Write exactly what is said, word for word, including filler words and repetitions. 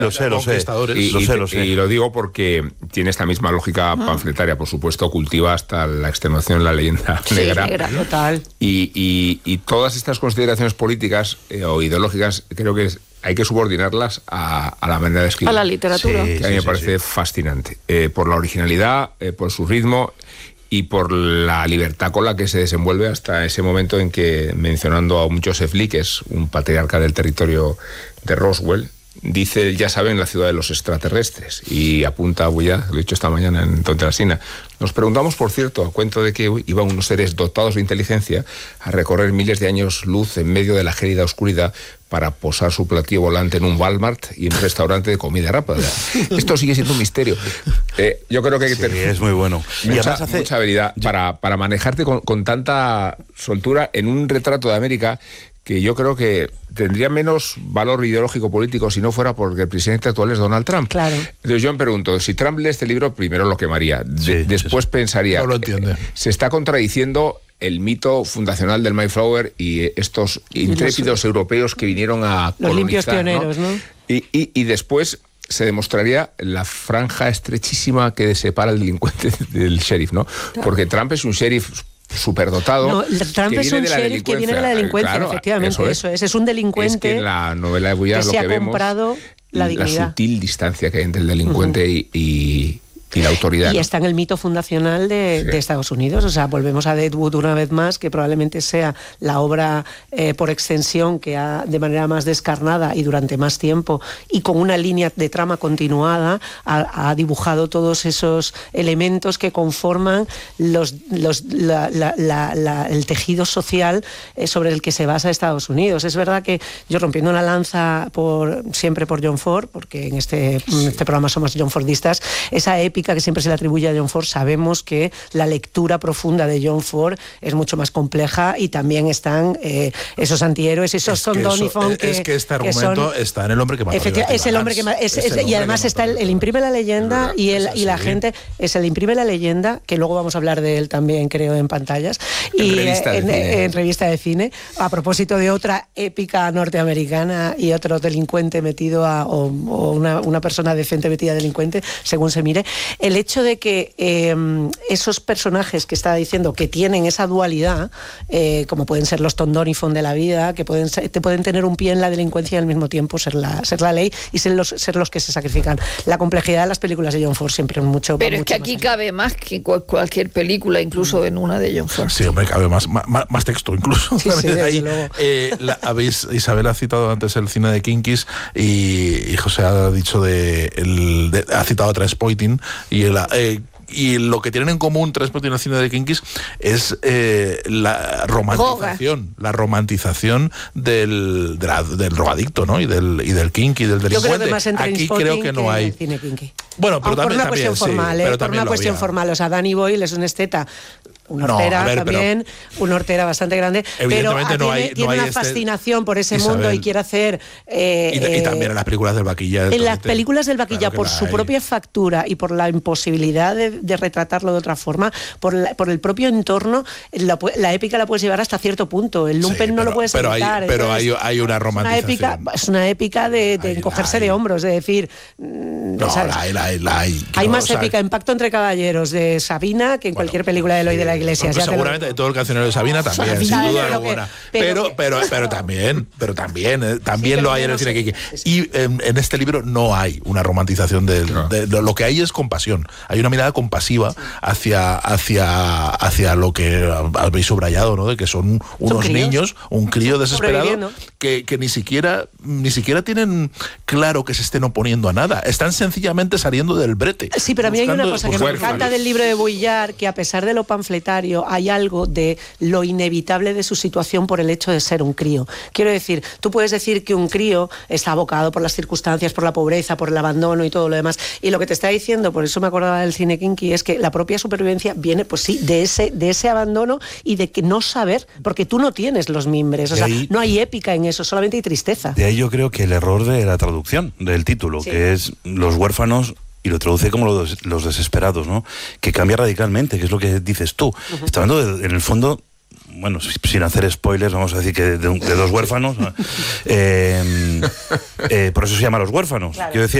Lo sé, lo sé. Y, lo y, sé, lo sé. Y lo digo porque tiene esta misma lógica panfletaria, por supuesto, cultiva hasta la extenuación la leyenda sí, negra. negra, total. Y, y, y todas estas consideraciones políticas eh, o ideológicas, creo que es, hay que subordinarlas a, a la manera de escribir. A la literatura. Sí, que a mí sí, me sí, parece sí. fascinante. Eh, por la originalidad, eh, por su ritmo y por la libertad con la que se desenvuelve hasta ese momento en que, mencionando a un Joseph Lee, que es un patriarca del territorio de Roswell, dice, ya saben, la ciudad de los extraterrestres, y apunta a Bullá, lo he dicho esta mañana en Tonterasina. Nos preguntamos, por cierto, a cuento de que iban unos seres dotados de inteligencia a recorrer miles de años luz en medio de la gélida oscuridad para posar su platillo volante en un Walmart y en un restaurante de comida rápida. Esto sigue siendo un misterio. Eh, yo creo que hay que sí, tener es muy bueno. mucha, hace... mucha habilidad para, para manejarte con, con tanta soltura en un retrato de América que yo creo que tendría menos valor ideológico político si no fuera porque el presidente actual es Donald Trump. Claro. Entonces yo me pregunto, si Trump lee este libro, primero lo quemaría. De, sí, después sí, pensaría, no lo entiende. Eh, se está contradiciendo el mito fundacional del Mayflower y estos intrépidos los, europeos que vinieron a los limpios pioneros, ¿no? ¿no? Y, y, y después se demostraría la franja estrechísima que separa al delincuente del sheriff, ¿no? Claro. Porque Trump es un sheriff superdotado. No, Trump es un sheriff que viene de la delincuencia, claro, efectivamente, eso es. eso es. Es un delincuente. Es que en la novela de Bullard lo que vemos, comprado la, la sutil distancia que hay entre el delincuente uh-huh. y, y, y la autoridad. Y ¿no? está en el mito fundacional de, sí. de Estados Unidos. O sea, volvemos a Deadwood una vez más, que probablemente sea la obra eh, por extensión que ha, de manera más descarnada y durante más tiempo, y con una línea de trama continuada, ha, ha dibujado todos esos elementos que conforman los, los, la, la, la, la, el tejido social eh, sobre el que se basa Estados Unidos. Es verdad que yo, rompiendo una lanza por, siempre por John Ford, porque en este, en este programa somos John Fordistas, esa épica que siempre se le atribuye a John Ford, sabemos que la lectura profunda de John Ford es mucho más compleja, y también están eh, esos antihéroes, esos son Donifon que, es que este argumento que son, está en El hombre que mató a es el hombre que es, es, es, y además está el, el imprime la leyenda y, el, y la gente es el imprime la leyenda, que luego vamos a hablar de él también, creo, en pantallas y en revista, en, de, en, en revista de cine, a propósito de otra épica norteamericana y otro delincuente metido a, o, o una, una persona decente metida a delincuente, según se mire. El hecho de que eh, esos personajes que estaba diciendo que tienen esa dualidad, eh, como pueden ser los Tom Donifon de la vida, que pueden ser, te pueden tener un pie en la delincuencia y al mismo tiempo ser la, ser la ley y ser los, ser los que se sacrifican. La complejidad de las películas de John Ford siempre es mucho. Pero mucho es que aquí más cabe más que cual, cualquier película, incluso en una de John Ford. Sí, hombre, cabe más, más, más texto incluso. Sí, sí, ahí, eh, la, habéis, Isabel ha citado antes el cine de Kinkis y, y José ha dicho de, el, de ha citado a Trainspotting y el Eh, y lo que tienen en común Trainspotting y el cine de Kinkis es eh, la romantización, la romantización del, de la, del drogadicto, ¿no? Y del, y del kinky, del delincuente. Yo creo que más en Aquí creo que no que hay cine kinky. Bueno, pero ah, también, por una también, cuestión sí, formal, ¿eh? pero por una cuestión había. formal. O sea, Danny Boyle es un esteta, un hortera no, ver, también, un hortera bastante grande, pero no tiene, hay, tiene no hay una este... fascinación por ese Isabel. mundo y quiere hacer... Eh, y, de, y también en las películas del Vaquilla. En las películas del Vaquilla, claro por su hay. propia factura y por la imposibilidad de, de retratarlo de otra forma, por, la, por el propio entorno, la, la épica la puedes llevar hasta cierto punto. El lumpen sí, no pero, lo puedes pero evitar. Hay, pero hay, hay una romantización. Una épica, es una épica de, de encogerse de hombros, de decir... No, la hay, la hay, la hay. Hay no, más o sea, épica en Pacto entre Caballeros de Sabina que en bueno, cualquier película de Eloy de la Iglesia. Pues seguramente de todo el cancionero de Sabina también, Sabina, sin duda pero alguna. Que, pero, pero, pero, pero también, pero también, eh, también sí, lo hay en el cine Kiki. Y en, en este libro no hay una romantización del, no. de, de lo que hay es compasión. Hay una mirada compasiva hacia, hacia, hacia lo que habéis subrayado, ¿no? De que son unos ¿Son niños, un crío desesperado que, que ni siquiera, ni siquiera tienen claro que se estén oponiendo a nada. Están sencillamente saliendo del brete. Sí, pero a mí hay una cosa que me encanta del libro de Bullard, que a pesar de lo panfletario hay algo de lo inevitable de su situación por el hecho de ser un crío. Quiero decir, tú puedes decir que un crío está abocado por las circunstancias, por la pobreza, por el abandono y todo lo demás, y lo que te está diciendo, por eso me acordaba del cine kinky, es que la propia supervivencia viene, pues sí, de ese, de ese abandono y de que no saber, porque tú no tienes los mimbres, o sea, ahí, no hay épica en eso, solamente hay tristeza. De ahí yo creo que el error de la traducción del título, sí. que es los huérfanos, y lo traduce como los, los desesperados, ¿no? Que cambia radicalmente, que es lo que dices tú. Uh-huh. Está hablando, de, en el fondo, bueno, sin hacer spoilers, vamos a decir que de, de dos huérfanos, eh, eh, por eso se llama Los Huérfanos. Claro. Quiero decir,